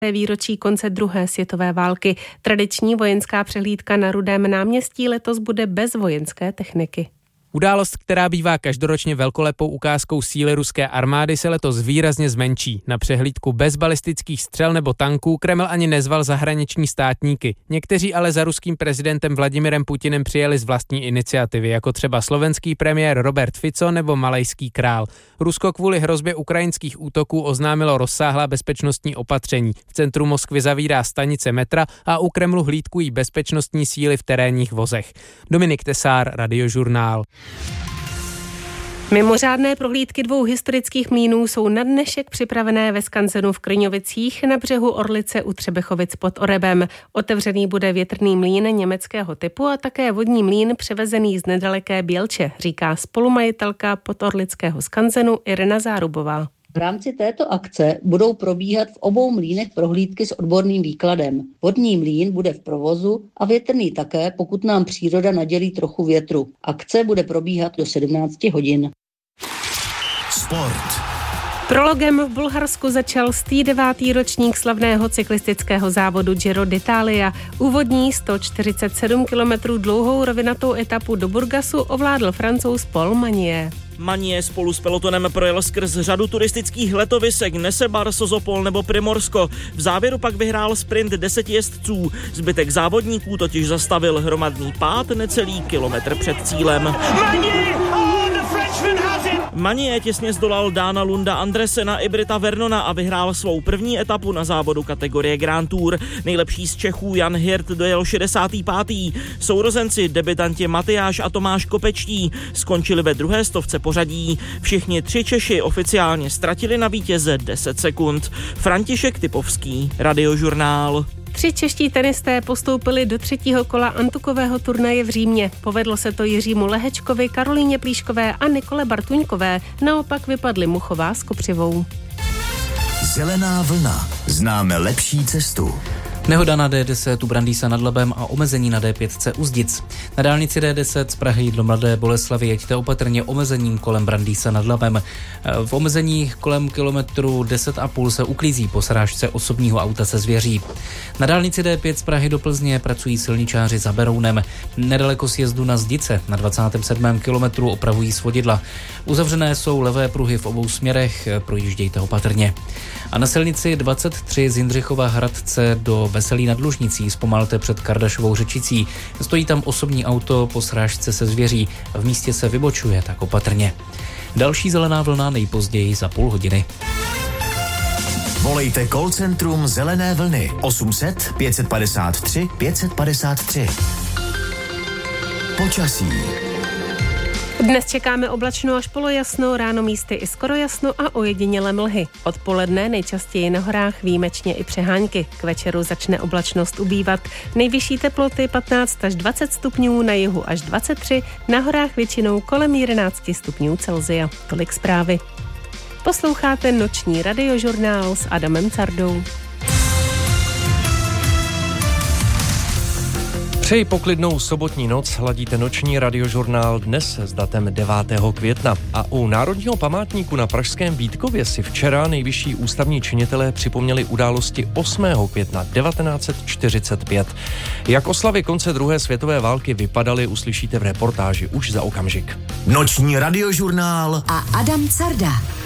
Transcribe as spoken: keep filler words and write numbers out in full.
výročí konce druhé světové války. Tradiční vojenská přehlídka na Rudém náměstí letos bude bez vojenské techniky. Událost, která bývá každoročně velkolepou ukázkou síly ruské armády, se letos výrazně zmenší. Na přehlídku bez balistických střel nebo tanků Kreml ani nezval zahraniční státníky. Někteří ale za ruským prezidentem Vladimirem Putinem přijeli z vlastní iniciativy, jako třeba slovenský premiér Robert Fico nebo malajský král. Rusko kvůli hrozbě ukrajinských útoků oznámilo rozsáhlá bezpečnostní opatření. V centru Moskvy zavírá stanice metra a u Kremlu hlídkují bezpečnostní síly v terénních vozech. Dominik Tesár, Radiožurnál. Mimořádné prohlídky dvou historických mlýnů jsou na dnešek připravené ve skanzenu v Kryňovicích na břehu Orlice u Třebechovic pod Orebem. Otevřený bude větrný mlýn německého typu a také vodní mlýn převezený z nedaleké Bělče, říká spolumajitelka podorlického skanzenu Irena Zárubová. V rámci této akce budou probíhat v obou mlýnech prohlídky s odborným výkladem. Vodní mlýn bude v provozu a větrný také, pokud nám příroda nadělí trochu větru. Akce bude probíhat do sedmnáct hodin. Sport. Prologem v Bulharsku začal stý devátý ročník slavného cyklistického závodu Giro d'Italia. Úvodní sto čtyřicet sedm kilometrů dlouhou rovinatou etapu do Burgasu ovládl Francouz Paul Magnier. Magnier spolu s pelotonem projel skrz řadu turistických letovisek Nesebar, Sozopol nebo Primorsko. V závěru pak vyhrál sprint deseti jezdců. Zbytek závodníků totiž zastavil hromadný pád necelý kilometr před cílem. Magnier těsně zdolal Dána Lunda Andresena i Brita Vernona a vyhrál svou první etapu na závodu kategorie Grand Tour. Nejlepší z Čechů Jan Hirt dojel šedesátý pátý Sourozenci, debutanti Matyáš a Tomáš Kopečtí skončili ve druhé stovce pořadí. Všichni tři Češi oficiálně ztratili na vítěze deset sekund. František Typovský, Radiožurnál. Tři čeští tenisté postoupili do třetího kola antukového turnaje v Římě. Povedlo se to Jiřímu Lehečkovi, Karolíně Plíškové a Nikole Bartuňkové. Naopak vypadly Muchová s Kopřivou. Zelená vlna. Známe lepší cestu. Nehoda na D deset u Brandýsa nad Labem a omezení na D pět u Zdic. Na dálnici D deset z Prahy do Mladé Boleslavi jeďte opatrně omezením kolem Brandýsa nad Labem. V omezení kolem kilometru deset a půl se uklízí po srážce osobního auta se zvěří. Na dálnici D pět z Prahy do Plzně pracují silničáři za Berounem. Nedaleko sjezdu na Zdice na dvacátém sedmém kilometru opravují svodidla. Uzavřené jsou levé pruhy v obou směrech, projíždějte opatrně. A na silnici dvacet tři z Jindřichova Hradce do Veselí nad Lužnicí zpomalte před Kardašovou Řečicí. Stojí tam osobní auto po srážce se zvěří. V místě se vybočuje, tak opatrně. Další zelená vlna nejpozději za půl hodiny. Volejte call centrum Zelené vlny osm set pět padesát tři pět padesát tři. Počasí. Dnes čekáme oblačno až polojasno, ráno místy i skoro jasno a ojedinělé mlhy. Odpoledne nejčastěji na horách výjimečně i přehánky. K večeru začne oblačnost ubývat. Nejvyšší teploty patnáct až dvacet stupňů, na jihu až dvacet tři, na horách většinou kolem jedenáct stupňů Celsia. Tolik zprávy. Posloucháte noční radiožurnál s Adamem Cardou. Přeji poklidnou sobotní noc, hladíte noční radiožurnál dnes s datem devátého května. A u Národního památníku na pražském Vítkově si včera nejvyšší ústavní činitelé připomněli události osmého května devatenáct set čtyřicet pět. Jak oslavy konce druhé světové války vypadaly, uslyšíte v reportáži už za okamžik. Noční radiožurnál a Adam Carda.